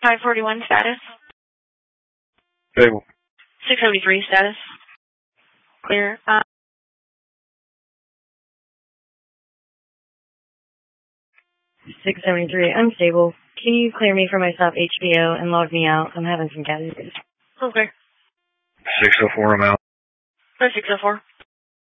541 status. Stable. 673 status. Clear. 673, unstable. Can you clear me for my stop HBO and log me out? I'm having some cat issues. Okay. 604, I'm out. 604.